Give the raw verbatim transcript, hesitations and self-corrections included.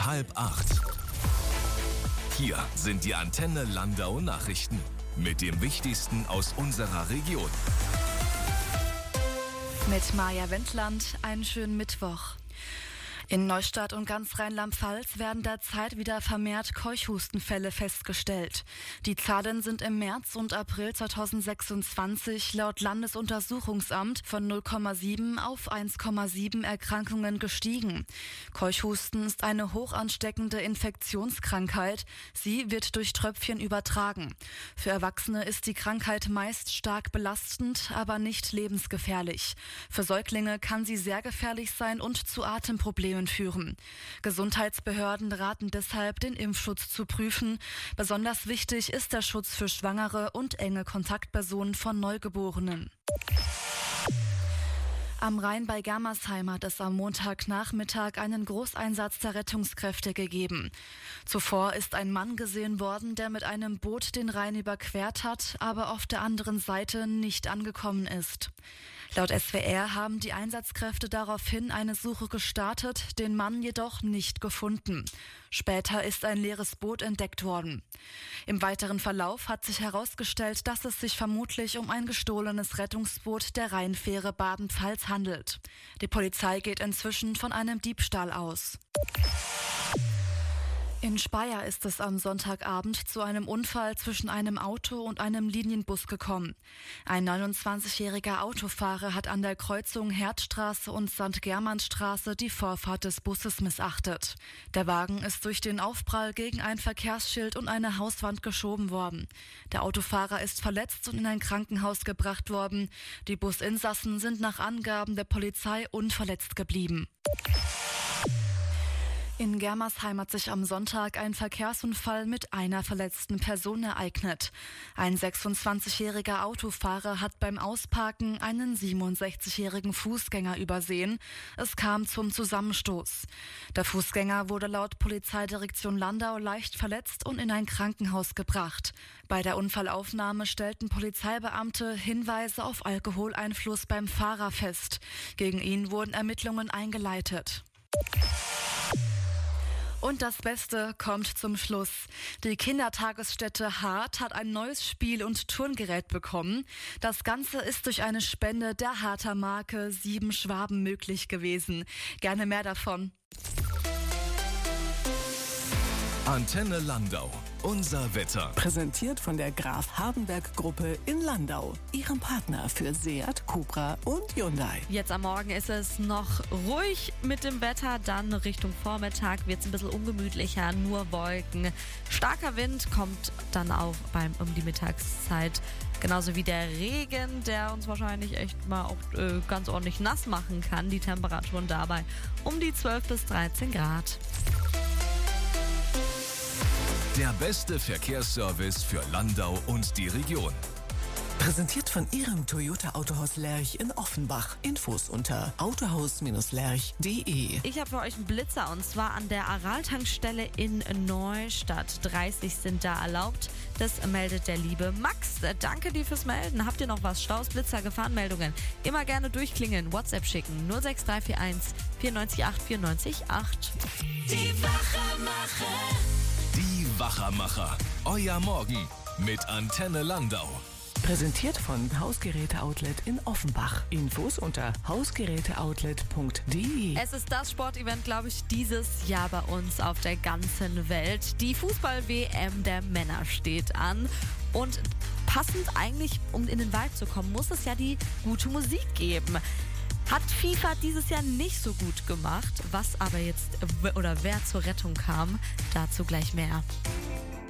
Halb acht. Hier sind die Antenne Landau Nachrichten mit dem Wichtigsten aus unserer Region. Mit Maja Wendland, einen schönen Mittwoch. In Neustadt und ganz Rheinland-Pfalz werden derzeit wieder vermehrt Keuchhustenfälle festgestellt. Die Zahlen sind im März und April zweitausendsechsundzwanzig laut Landesuntersuchungsamt von null Komma sieben auf eins Komma sieben Erkrankungen gestiegen. Keuchhusten ist eine hochansteckende Infektionskrankheit. Sie wird durch Tröpfchen übertragen. Für Erwachsene ist die Krankheit meist stark belastend, aber nicht lebensgefährlich. Für Säuglinge kann sie sehr gefährlich sein und zu Atemproblemen führen. Gesundheitsbehörden raten deshalb, den Impfschutz zu prüfen. Besonders wichtig ist der Schutz für Schwangere und enge Kontaktpersonen von Neugeborenen. Am Rhein bei Germersheim hat es am Montagnachmittag einen Großeinsatz der Rettungskräfte gegeben. Zuvor ist ein Mann gesehen worden, der mit einem Boot den Rhein überquert hat, aber auf der anderen Seite nicht angekommen ist. Laut S W R haben die Einsatzkräfte daraufhin eine Suche gestartet, den Mann jedoch nicht gefunden. Später ist ein leeres Boot entdeckt worden. Im weiteren Verlauf hat sich herausgestellt, dass es sich vermutlich um ein gestohlenes Rettungsboot der Rheinfähre Baden-Pfalz handelt. Die Polizei geht inzwischen von einem Diebstahl aus. In Speyer ist es am Sonntagabend zu einem Unfall zwischen einem Auto und einem Linienbus gekommen. Ein neunundzwanzigjähriger Autofahrer hat an der Kreuzung Herdstraße und Sankt Germansstraße die Vorfahrt des Busses missachtet. Der Wagen ist durch den Aufprall gegen ein Verkehrsschild und eine Hauswand geschoben worden. Der Autofahrer ist verletzt und in ein Krankenhaus gebracht worden. Die Businsassen sind nach Angaben der Polizei unverletzt geblieben. In Germersheim hat sich am Sonntag ein Verkehrsunfall mit einer verletzten Person ereignet. Ein sechsundzwanzigjähriger Autofahrer hat beim Ausparken einen siebenundsechzigjährigen Fußgänger übersehen. Es kam zum Zusammenstoß. Der Fußgänger wurde laut Polizeidirektion Landau leicht verletzt und in ein Krankenhaus gebracht. Bei der Unfallaufnahme stellten Polizeibeamte Hinweise auf Alkoholeinfluss beim Fahrer fest. Gegen ihn wurden Ermittlungen eingeleitet. Und das Beste kommt zum Schluss. Die Kindertagesstätte Hart hat ein neues Spiel- und Turngerät bekommen. Das Ganze ist durch eine Spende der Harter Marke Sieben Schwaben möglich gewesen. Gerne mehr davon. Antenne Landau. Unser Wetter. Präsentiert von der Graf Hardenberg Gruppe in Landau. Ihrem Partner für Seat, Cupra und Hyundai. Jetzt am Morgen ist es noch ruhig mit dem Wetter. Dann Richtung Vormittag wird es ein bisschen ungemütlicher. Nur Wolken. Starker Wind kommt dann auch beim, um die Mittagszeit. Genauso wie der Regen, der uns wahrscheinlich echt mal auch äh, ganz ordentlich nass machen kann. Die Temperaturen dabei um die zwölf bis dreizehn Grad. Der beste Verkehrsservice für Landau und die Region. Präsentiert von Ihrem Toyota Autohaus Lerch in Offenbach. Infos unter autohaus Lerch punkt de. Ich habe für euch einen Blitzer und zwar an der Aral-Tankstelle in Neustadt. dreißig sind da erlaubt. Das meldet der liebe Max. Danke dir fürs Melden. Habt ihr noch was? Staus, Blitzer, Gefahrenmeldungen? Immer gerne durchklingeln. WhatsApp schicken. null sechs drei vier eins vier neun acht vier neun acht. Die Wachermacher. Die Wachermacher. Euer Morgen mit Antenne Landau. Präsentiert von Hausgeräte-Outlet in Offenbach. Infos unter hausgeräteoutlet punkt de. Es ist das Sportevent, glaube ich, dieses Jahr bei uns auf der ganzen Welt. Die Fußball-W M der Männer steht an. Und passend eigentlich, um in den Wald zu kommen, muss es ja die gute Musik geben. Hat FIFA dieses Jahr nicht so gut gemacht. Was aber jetzt oder wer zur Rettung kam, dazu gleich mehr.